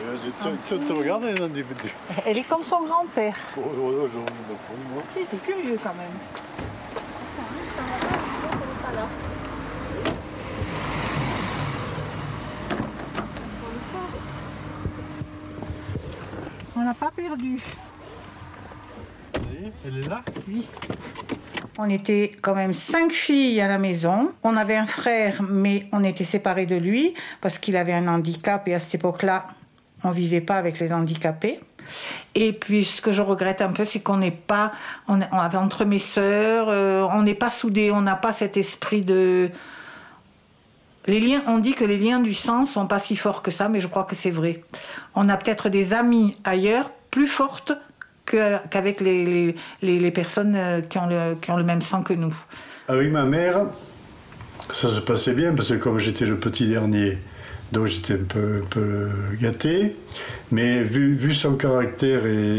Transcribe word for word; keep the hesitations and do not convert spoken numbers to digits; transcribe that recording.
Tu te regardes, j'en dis. Elle est comme son grand-père. Oh, oh, oh, j'en ai pas pour moi. Si, t'es curieux quand même. On l'a pas perdu. Elle est là? Oui. On était quand même cinq filles à la maison. On avait un frère, mais on était séparés de lui parce qu'il avait un handicap et à cette époque-là, on vivait pas avec les handicapés. Et puis, ce que je regrette un peu, c'est qu'on n'est pas, on, on avait entre mes sœurs, euh, on n'est pas soudés, on n'a pas cet esprit de. Les liens, on dit que les liens du sang sont pas si forts que ça, mais je crois que c'est vrai. On a peut-être des amis ailleurs plus fortes que, qu'avec les, les, les, les personnes qui ont, le, qui ont le même sang que nous. Avec ma mère, ça se passait bien parce que comme j'étais le petit dernier, donc j'étais un peu, un peu gâté, mais vu, vu son caractère et